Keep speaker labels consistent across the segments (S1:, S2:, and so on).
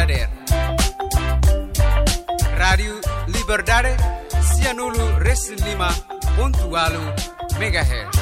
S1: dader. Radio Liberdade 105.8 MHz.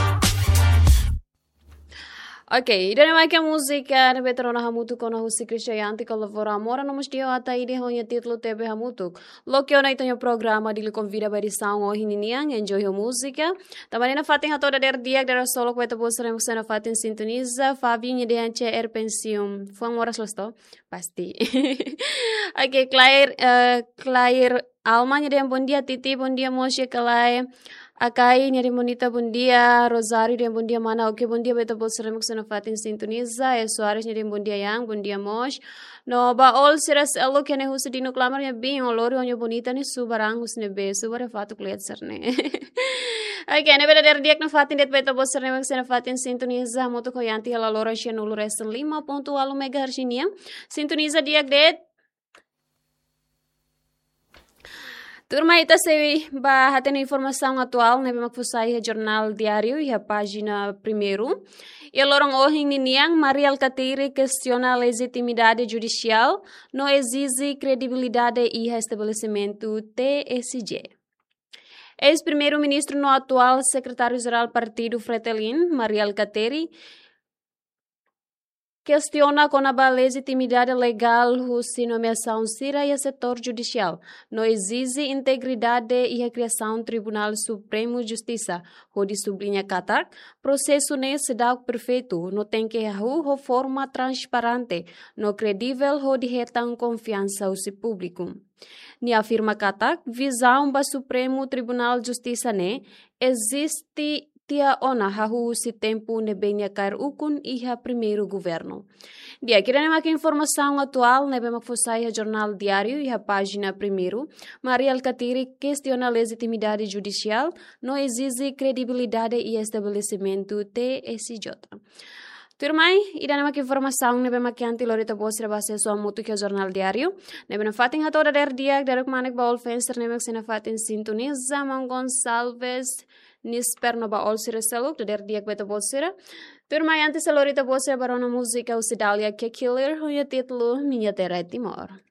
S2: Ok, dan naman a música na betro na hamutuk ko na husi Krishayanti ko lavora amora no musdio ata ide honya titlo tebe hamutuk. Lokyo na ito yung programa dili convida ba di sound o hininiang enjoy yung música. Tamani na fating hato da der diag der solo kweta posre mo na fatin sintoniza Fabio ni de anche pensium. Fuang moras losto pasti. Ok, Claire Alma ni de bon dia Titi bon dia Moshe Kalai. Akai nyari monita bom dia, Rosário de bom dia mana, ok bom dia beta bolsa remix na fatin sintoniza, Soares nyari bom dia yang, bom dia Mosh. No ba all seras elo que ne husu dino clamar nya bem olori onyo bonita ni subarang hus ne be subare fatu kliat serne. Ok, ne beta der diak na fatin det beta bolsa remix na fatin sintoniza, moto ko yanti hala lora shenulu resten 5.8 MHz nya. Sintoniza diak det. Turma ita se ba tem informação atual ne bema fusai a jornal diário e a página primeiro. E lorong ohing niniang Maria Alcatiri questiona a legitimidade judicial, não exige credibilidade e estabelecimento TSG. Ex-primeiro-ministro no atual secretário-geral partido Fretilin, Maria Alcatiri, questiona com a legitimidade legal a nomeação Sira e setor judicial. Não exige integridade e a criação do Tribunal Supremo de Justiça. Onde sublinha Qatar, processo nesse dá perfeito. Não tem que haver forma transparente. Não credível onde retam confiança ao público. Ni afirma Qatar, visão para Supremo Tribunal de Justiça ne existe tia ona hahu si tempo nebenya cair ukun iha primeiro governo. Dia kira nema que informação atual nebe makfusai a jornal diário e a página primeiro. Maria Alcatiri questiona a legitimidade judicial, não exige credibilidade e estabelecimento TSJ. Turmai, ida nama que informação nebe makianti lorita bosra base so mutu que jornal diário. Nebe na fatin hato da der dia derek manek baul fenster nebe sina fatin sintoniza Gonçalves Nisper ba all sira seluk der diak beta bolsira. Turma antes a lorita bolsira barona música o Sidalia que killer hoya titlo Minha Terra Timor.